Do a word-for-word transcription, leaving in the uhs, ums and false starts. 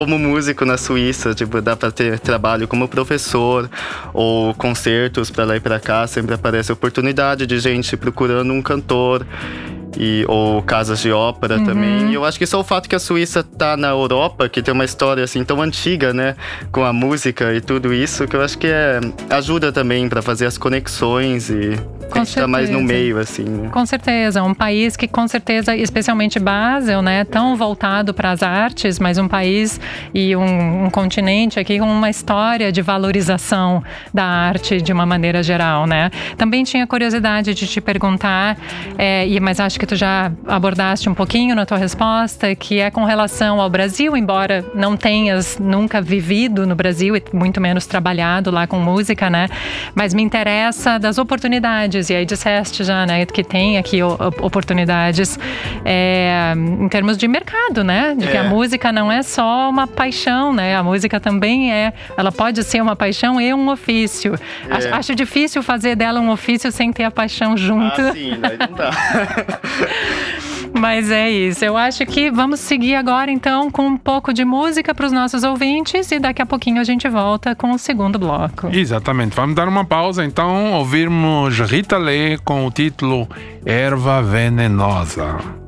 Como músico na Suíça, tipo, dá pra ter trabalho como professor ou concertos pra lá e pra cá. Sempre aparece oportunidade de gente procurando um cantor. E, ou casas de ópera uhum. também. E eu acho que só o fato que a Suíça tá na Europa, que tem uma história assim tão antiga, né, com a música e tudo isso, que eu acho que é, ajuda também pra fazer as conexões e com estar mais no meio, assim, né? Com certeza, um país que com certeza, especialmente Basel, né, tão voltado para as artes, mas um país e um, um continente aqui com uma história de valorização da arte de uma maneira geral, né? Também tinha curiosidade de te perguntar, é, e, mas acho que tu já abordaste um pouquinho na tua resposta, que é com relação ao Brasil, embora não tenhas nunca vivido no Brasil e muito menos trabalhado lá com música, né? Mas me interessa das oportunidades, e aí disseste já, né, que tem aqui oportunidades é, em termos de mercado, né? De que é. a música não é só uma paixão, né? A música também é, ela pode ser uma paixão e um ofício. É. Acho, acho difícil fazer dela um ofício sem ter a paixão junto. Ah, sim, aí não dá. Mas é isso, eu acho que vamos seguir agora então com um pouco de música para os nossos ouvintes e daqui a pouquinho a gente volta com o segundo bloco. Exatamente, vamos dar uma pausa então, ouvirmos Rita Lee com o título Erva Venenosa.